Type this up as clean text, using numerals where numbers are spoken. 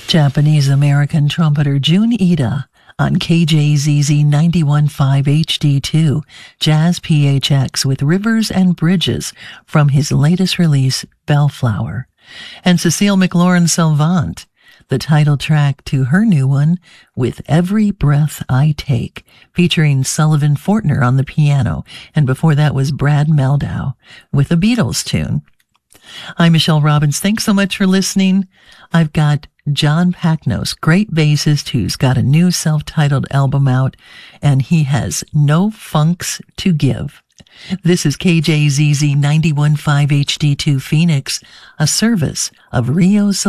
Japanese-American trumpeter Jun Ida on KJZZ 91.5 HD2 Jazz PHX with Rivers and Bridges from his latest release, Bellflower. And Cecile McLaurin-Salvant, the title track to her new one, With Every Breath I Take, featuring Sullivan Fortner on the piano. And before that was Brad Meldau with a Beatles tune. I'm Michelle Robbins. Thanks so much for listening. I've got John Packnos, great bassist who's got a new self-titled album out, and he has no funks to give. This is KJZZ 91.5 HD2 Phoenix, a service of Rio